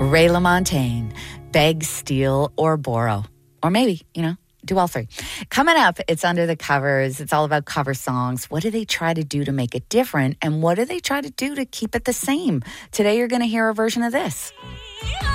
Ray LaMontagne, Beg, Steal, or Borrow. Or maybe, do all three. Coming up, it's Under the Covers. It's all about cover songs. What do they try to do to make it different? And what do they try to do to keep it the same? Today, you're going to hear a version of this.